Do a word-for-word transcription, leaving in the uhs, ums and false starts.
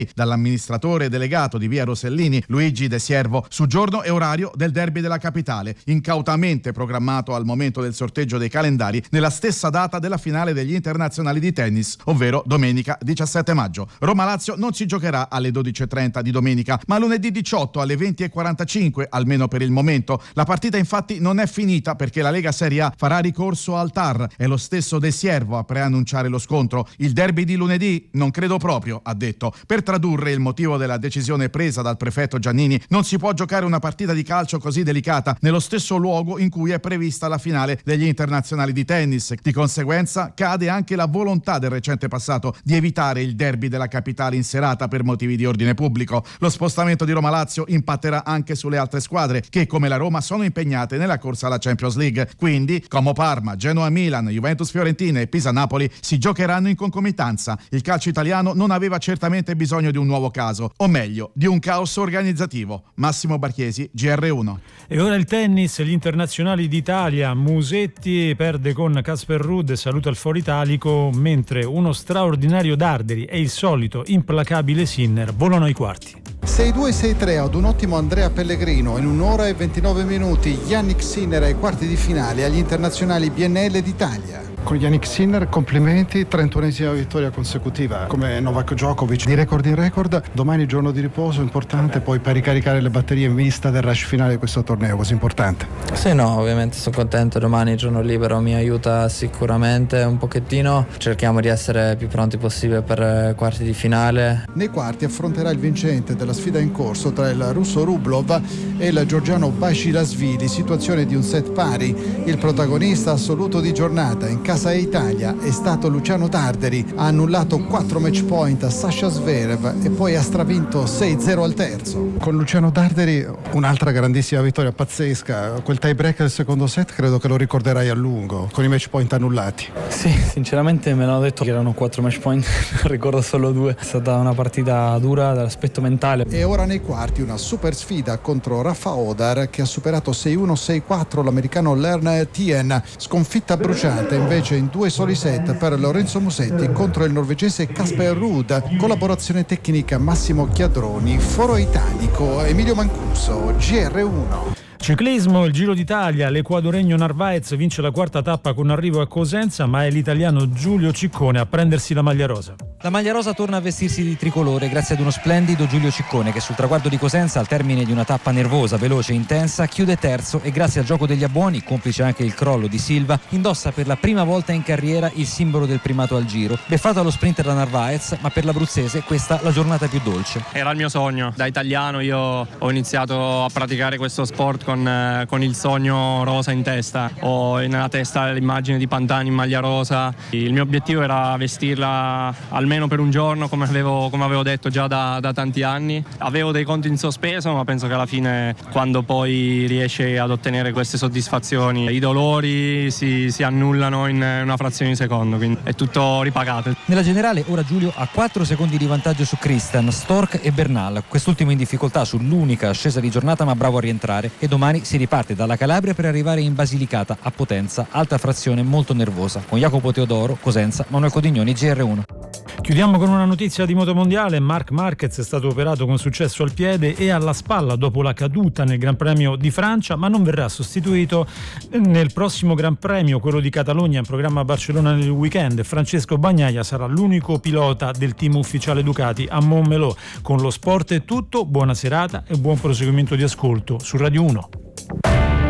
dall'amministratore delegato di via Rosellini Luigi De Siervo su giorno e orario del derby della capitale, incautamente programmato al momento del sorteggio dei calendari nella stessa data della finale degli internazionali di tennis, ovvero domenica diciassette maggio. Roma-Lazio non si giocherà alle dodici e trenta di domenica, ma lunedì diciotto alle venti e quarantacinque, almeno per il momento. La partita infatti non è finita perché la Lega Serie A farà ricorso al T A R. È lo stesso De Siervo a preannunciare lo scontro. Il derby di lunedì? Non credo proprio, ha detto. Per tradurre il motivo della decisione presa dal prefetto Giannini, non si può giocare una partita di calcio così delicata nello stesso luogo in cui è prevista la finale degli internazionali di tennis. Di conseguenza cade anche la volontà del recente passato di evitare il derby della capitale in serata per motivi di ordine pubblico. Lo spostamento di Roma-Lazio impatterà anche sulle altre squadre che, come la Roma, sono impegnate nella corsa alla Champions League. Quindi Como Parma, Genoa Milan, Juventus Fiorentina e Pisa Napoli si giocheranno in concomitanza. Il calcio italiano non aveva certamente bisogno di un nuovo caso, o meglio, di un caos organizzativo. Massimo Barchiesi, G R uno. E ora il tennis, gli internazionali d'Italia. Musetti perde con Casper Ruud e saluta il Foro Italico, mentre uno straordinario Darderi e il solito implacabile Sinner volano ai quarti. sei due sei tre ad un ottimo Andrea Pellegrino. In un'ora e ventinove minuti Yannick Sinner ai quarti di finale agli internazionali B N L d'Italia. Con Yannick Sinner complimenti, trentunesima vittoria consecutiva come Novak Djokovic, di record in record. Domani giorno di riposo importante, poi per ricaricare le batterie in vista del rush finale di questo torneo così importante. Sì, no, ovviamente sono contento, domani giorno libero mi aiuta sicuramente un pochettino, cerchiamo di essere più pronti possibile per quarti di finale. Nei quarti affronterà il vincente della sfida in corso tra il russo Rublov e il georgiano Basilashvili, situazione di un set pari. Il protagonista assoluto di giornata in casa Italia è stato Luciano Darderi, ha annullato quattro match point a Sasha Zverev e poi ha stravinto sei zero al terzo. Con Luciano Darderi un'altra grandissima vittoria pazzesca, quel tie break del secondo set credo che lo ricorderai a lungo, con i match point annullati. Sì, sinceramente me l'hanno detto che erano quattro match point, ricordo solo due, è stata una partita dura dall'aspetto mentale. E ora nei quarti una super sfida contro Rafa Odar che ha superato sei uno sei quattro l'americano Lern Tien, sconfitta bruciante invece in due soli set per Lorenzo Musetti contro il norvegese Casper Ruud. Collaborazione tecnica Massimo Chiadroni, Foro Italico Emilio Mancuso, G R uno. Ciclismo, il Giro d'Italia, l'equadoregno Narvaez vince la quarta tappa con arrivo a Cosenza, ma è l'italiano Giulio Ciccone a prendersi la maglia rosa. La maglia rosa torna a vestirsi di tricolore grazie ad uno splendido Giulio Ciccone che sul traguardo di Cosenza, al termine di una tappa nervosa, veloce e intensa, chiude terzo e grazie al gioco degli abbuoni, complice anche il crollo di Silva, indossa per la prima volta in carriera il simbolo del primato al Giro. Beffato allo sprinter da Narvaez, ma per l'abruzzese questa la giornata più dolce. Era il mio sogno, da italiano io ho iniziato a praticare questo sport con, con il sogno rosa in testa. Ho nella testa l'immagine di Pantani in maglia rosa. Il mio obiettivo era vestirla almeno per un giorno, come avevo, come avevo detto già da, da tanti anni. Avevo dei conti in sospeso, ma penso che alla fine, quando poi riesci ad ottenere queste soddisfazioni, i dolori si, si annullano in una frazione di secondo, quindi è tutto ripagato. Nella generale ora Giulio ha quattro secondi di vantaggio su Christian, Stork e Bernal, quest'ultimo in difficoltà sull'unica ascesa di giornata ma bravo a rientrare, e domani si riparte dalla Calabria per arrivare in Basilicata a Potenza, alta frazione molto nervosa, con Jacopo Teodoro, Cosenza, Manuel Codignoni, G R uno. Chiudiamo con una notizia di motomondiale. Marc Marquez è stato operato con successo al piede e alla spalla dopo la caduta nel Gran Premio di Francia, ma non verrà sostituito nel prossimo Gran Premio, quello di Catalogna, in programma a Barcellona nel weekend. Francesco Bagnaia sarà l'unico pilota del team ufficiale Ducati a Montmelò. Con lo sport è tutto, buona serata e buon proseguimento di ascolto su Radio uno.